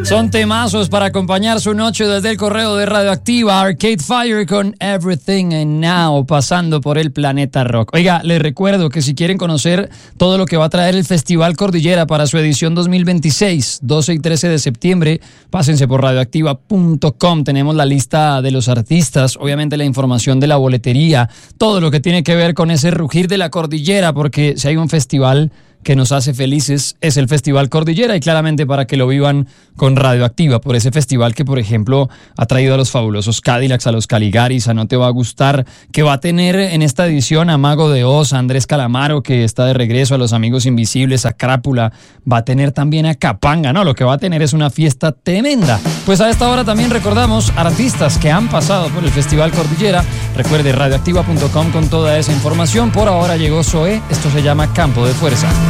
Son temazos para acompañar su noche desde el correo de Radioactiva. Arcade Fire con Everything and Now, pasando por el planeta rock. Oiga, les recuerdo que si quieren conocer todo lo que va a traer el Festival Cordillera para su edición 2026, 12 y 13 de septiembre, pásense por radioactiva.com. Tenemos la lista de los artistas, obviamente la información de la boletería, todo lo que tiene que ver con ese rugir de la cordillera, porque si hay un festival que nos hace felices es el Festival Cordillera, y claramente para que lo vivan con Radioactiva, por ese festival que, por ejemplo, ha traído a los fabulosos Cadillacs, a los Caligaris, a No Te Va a Gustar, que va a tener en esta edición a Mago de Oz, a Andrés Calamaro, que está de regreso, a Los Amigos Invisibles, a Crápula, va a tener también a Capanga, ¿no? Lo que va a tener es una fiesta tremenda. Pues a esta hora también recordamos artistas que han pasado por el Festival Cordillera. Recuerde radioactiva.com con toda esa información. Por ahora llegó Zoé, esto se llama Campo de Fuerza.